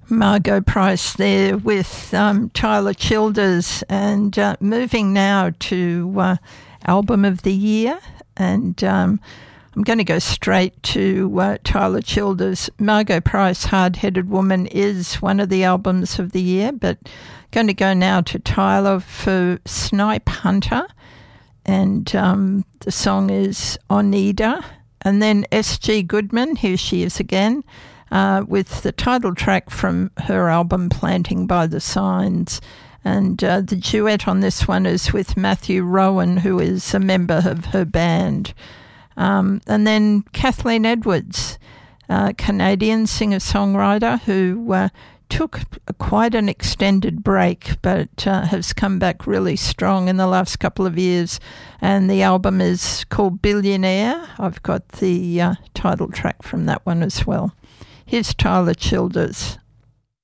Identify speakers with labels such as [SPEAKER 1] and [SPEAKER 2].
[SPEAKER 1] Margot Price there with Tyler Childers, and moving now to Album of the Year, and I'm going to go straight to Tyler Childers. Margot Price, Hard-Headed Woman, is one of the albums of the year, but going to go now to Tyler for Snipe Hunter, and the song is Oneida. And then S.G. Goodman, here she is again, with the title track from her album Planting by the Signs. And the duet on this one is with Matthew Rowan, who is a member of her band. And then Kathleen Edwards, a Canadian singer-songwriter who took quite an extended break, but has come back really strong in the last couple of years. And the album is called Billionaire. I've got the title track from that one as well. Here's Tyler Childers.